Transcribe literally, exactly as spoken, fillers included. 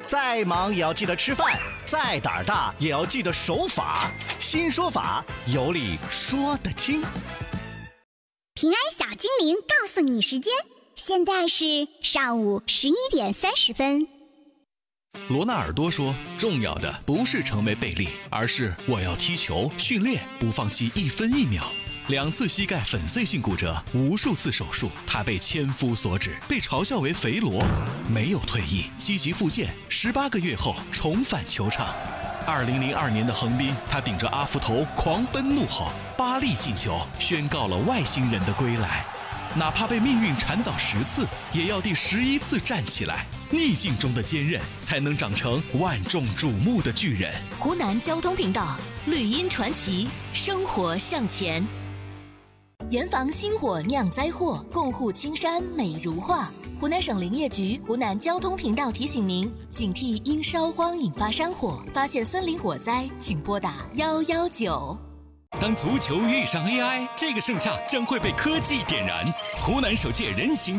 再忙也要记得吃饭，再胆儿大也要记得守法。新说法，有理说得清。 平安小精灵告诉你时间，现在是上午十一点三十分。 罗纳尔多说，重要的不是成为贝利，而是我要踢球训练，不放弃一分一秒。两次膝盖粉碎性骨折，无数次手术，他被千夫所指，被嘲笑为肥罗，没有退役，积极复健，十八个月后重返球场。二零零二年的横滨，他顶着阿福头狂奔怒吼，巴利进球，宣告了外星人的归来。哪怕被命运缠倒十次，也要第十一次站起来。逆境中的坚韧，才能长成万众瞩目的巨人。 湖南交通频道，绿茵传奇，生活向前。严防星火酿灾祸，共护青山美如画。湖南省林业局、湖南交通频道提醒您：警惕因烧荒引发山火，发现森林火灾，请拨打幺幺九。 当足球遇上 A I， 这个盛夏将会被科技点燃。湖南首届人形